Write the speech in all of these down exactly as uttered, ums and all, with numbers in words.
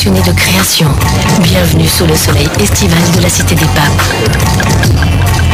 passionnés de création. Bienvenue sous le soleil estival de la Cité des Papes.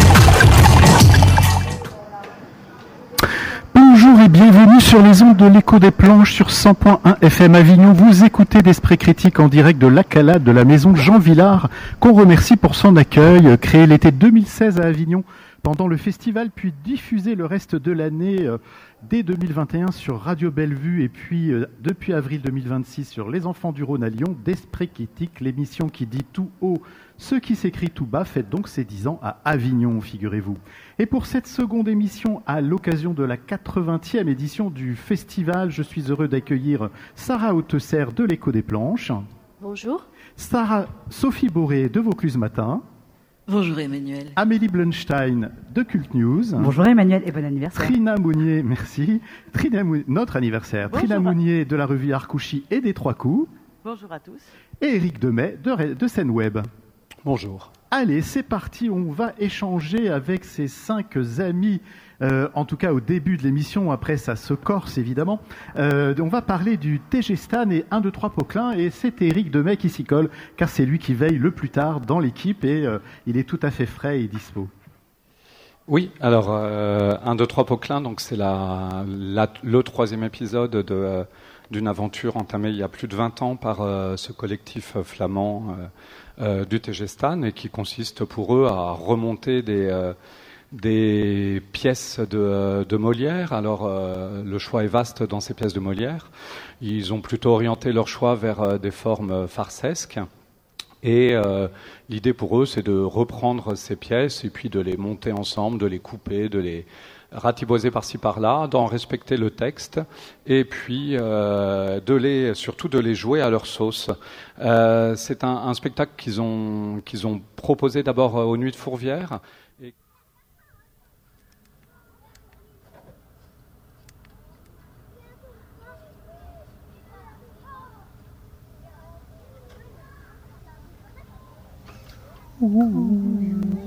Bonjour et bienvenue sur les ondes de l'Écho des Planches sur cent point un F M Avignon. Vous écoutez d'Esprit Critique en direct de l'Acalade de la maison Jean Villard, qu'on remercie pour son accueil, créé l'été deux mille seize à Avignon pendant le festival, puis diffusé le reste de l'année euh, dès deux mille vingt et un sur Radio Bellevue et puis euh, depuis avril deux mille vingt-six sur Les Enfants du Rhône à Lyon, d'Esprit Critique, l'émission qui dit tout haut ce qui s'écrit tout bas, fête donc ses dix ans à Avignon, figurez-vous. Et pour cette seconde émission, à l'occasion de la quatre-vingtième édition du festival, je suis heureux d'accueillir Sarah Hautesser de l'Écho des Planches. Bonjour. Sarah, Sophie Boré de Vaucluse Matin. Bonjour Emmanuel. Amélie Blunstein de Cult News. Bonjour Emmanuel et bon anniversaire. Trina Mounier, merci. Trina Mounier, notre anniversaire. Bonjour. Trina Mounier de la revue Arcouchi et des Trois Coups. Bonjour à tous. Et Éric Demet de, de Scène-Web. Bonjour. Allez, c'est parti, on va échanger avec ces cinq amis, euh, en tout cas au début de l'émission, après ça se corse évidemment. Euh, on va parler du Tegestan et un, deux, trois Poquelin, et c'est Éric Demet qui s'y colle, car c'est lui qui veille le plus tard dans l'équipe, et euh, il est tout à fait frais et dispo. Oui, alors euh, un, deux, trois Poquelin, donc c'est la, la, le troisième épisode de, euh, d'une aventure entamée il y a plus de vingt ans par euh, ce collectif flamand euh, euh, du Tegestan, et qui consiste pour eux à remonter des, euh, des pièces de, de Molière. Alors euh, le choix est vaste dans ces pièces de Molière. Ils ont plutôt orienté leur choix vers euh, des formes farcesques. Et euh, l'idée pour eux, c'est de reprendre ces pièces et puis de les monter ensemble, de les couper, de les ratiboiser par-ci par-là, d'en respecter le texte et puis euh, de les, surtout de les jouer à leur sauce. Euh, c'est un, un spectacle qu'ils ont, qu'ils ont proposé d'abord aux Nuits de Fourvière. Et Ouh.